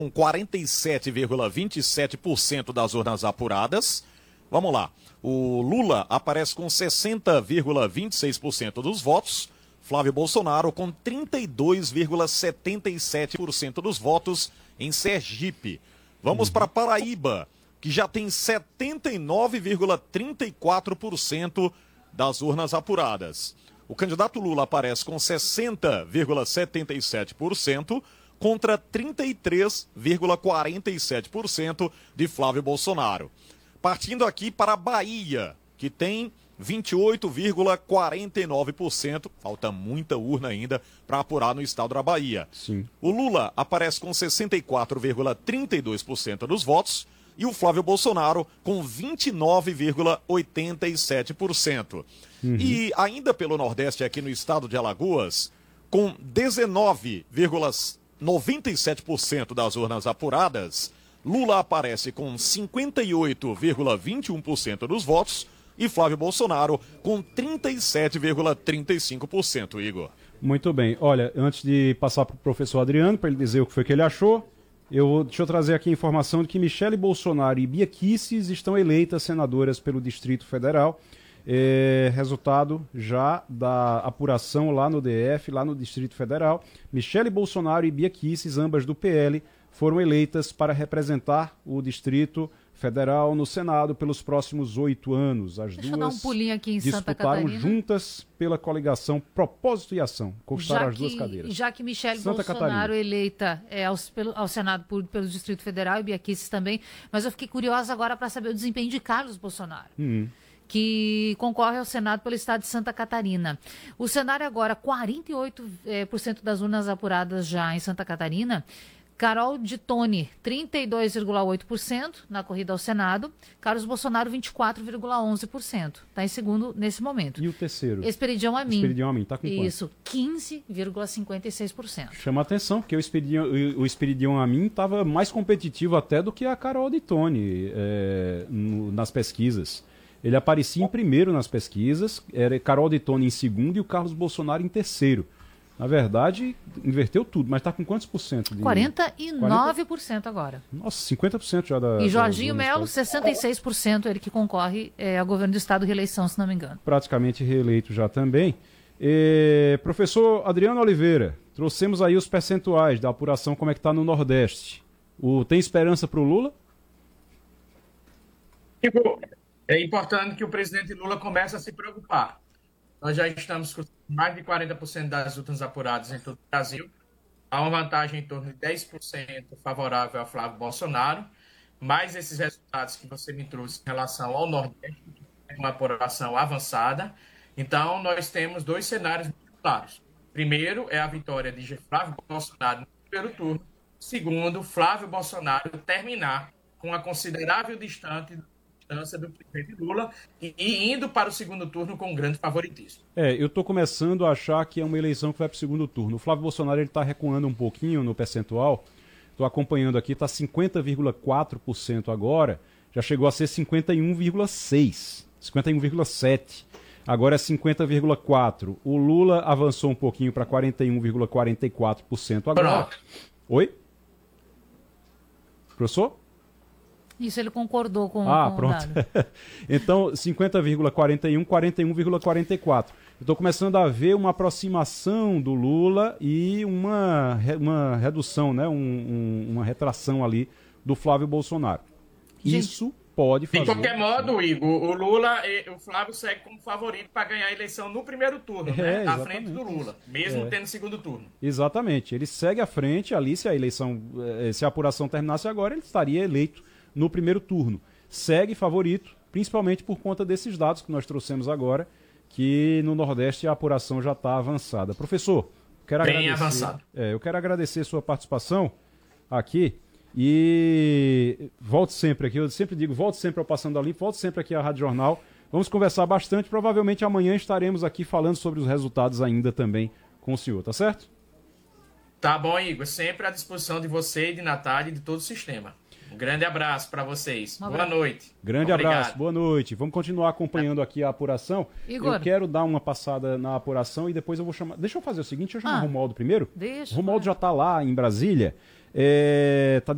com 47,27% das urnas apuradas. Vamos lá. O Lula aparece com 60,26% dos votos. Flávio Bolsonaro com 32,77% dos votos em Sergipe. Vamos para Paraíba, que já tem 79,34% das urnas apuradas. O candidato Lula aparece com 60,77% contra 33,47% de Flávio Bolsonaro. Partindo aqui para a Bahia, que tem 28,49%, falta muita urna ainda para apurar no estado da Bahia. Sim. O Lula aparece com 64,32% dos votos e o Flávio Bolsonaro com 29,87%. E ainda pelo Nordeste, aqui no estado de Alagoas, com 19,97% das urnas apuradas, Lula aparece com 58,21% dos votos e Flávio Bolsonaro com 37,35%, Igor. Muito bem. Olha, antes de passar para o professor Adriano, para ele dizer o que foi que ele achou, deixa eu trazer aqui a informação de que Michele Bolsonaro e Bia Kicis estão eleitas senadoras pelo Distrito Federal. Resultado já da apuração lá no DF, lá no Distrito Federal. Michele Bolsonaro e Bia Kicis, ambas do PL, foram eleitas para representar o Distrito Federal no Senado pelos próximos 8 anos. As Deixa duas eu dar um pulinho aqui em Santa disputaram Catarina. juntas pela coligação Propósito e Ação. Conquistaram as duas cadeiras. Já que Michele Santa Bolsonaro Catarina. eleita ao Senado pelo Distrito Federal e Bia Kicis também, mas eu fiquei curiosa agora para saber o desempenho de Carlos Bolsonaro. Que concorre ao Senado pelo estado de Santa Catarina. O cenário agora, 48% das urnas apuradas já em Santa Catarina. Carol de Tone, 32,8% na corrida ao Senado. Carlos Bolsonaro, 24,11%. Está em segundo nesse momento. E o terceiro? Esperidião Amin. Esperidião Amin, está com quanto? Isso, 15,56%. Chama a atenção, porque o Esperidião Amin estava mais competitivo até do que a Carol de Tone nas pesquisas. Ele aparecia em primeiro nas pesquisas, era Carol de Tone em segundo e o Carlos Bolsonaro em terceiro. Na verdade, inverteu tudo, mas está com quantos por cento? 49% agora. Nossa, 50% já da... E Jorginho Melo, 66%, ele que concorre ao governo do estado reeleição, se não me engano. Praticamente reeleito já também. Professor Adriano Oliveira, trouxemos aí os percentuais da apuração, como é que está no Nordeste. Tem esperança para o Lula? É importante que o presidente Lula comece a se preocupar. Nós já estamos com mais de 40% das urnas apuradas em todo o Brasil. Há uma vantagem em torno de 10% favorável a Flávio Bolsonaro, mais esses resultados que você me trouxe em relação ao Nordeste, que é uma apuração avançada. Então, nós temos dois cenários muito claros. Primeiro é a vitória de Flávio Bolsonaro no primeiro turno. Segundo, Flávio Bolsonaro terminar com uma considerável distância do presidente Lula e indo para o segundo turno com um grande favoritismo. Eu estou começando a achar que é uma eleição que vai para o segundo turno. O Flávio Bolsonaro está recuando um pouquinho no percentual. Estou acompanhando aqui, está 50,4% agora. Já chegou a ser 51,6%, 51,7%. Agora é 50,4%. O Lula avançou um pouquinho para 41,44% agora. Pronto. Oi? Professor? Isso ele concordou com pronto. o dado. Então, 50,41, 41,44. Estou começando a ver uma aproximação do Lula e uma redução, né? Uma retração ali do Flávio Bolsonaro. Isso pode fazer... De qualquer modo, Igor, o Lula e o Flávio seguem como favorito para ganhar a eleição no primeiro turno, né? À frente do Lula, mesmo tendo segundo turno. Exatamente. Ele segue à frente ali, se a apuração terminasse agora, ele estaria eleito no primeiro turno. Segue favorito, principalmente por conta desses dados que nós trouxemos agora, que no Nordeste a apuração já está avançada. Professor, eu quero agradecer sua participação aqui e volte sempre aqui, eu sempre digo, volte sempre ao Passando a Limpo, volte sempre aqui à Rádio Jornal. Vamos conversar bastante, provavelmente amanhã estaremos aqui falando sobre os resultados ainda também com o senhor, tá certo? Tá bom, Igor, sempre à disposição de você e de Natália e de todo o sistema. Um grande abraço para vocês. Boa noite. Grande abraço, boa noite. Vamos continuar acompanhando aqui a apuração. Igor. Eu quero dar uma passada na apuração e depois eu vou chamar... Deixa eu fazer o seguinte, deixa eu chamar o Romualdo primeiro. Deixa. O Romualdo já está lá em Brasília. Tá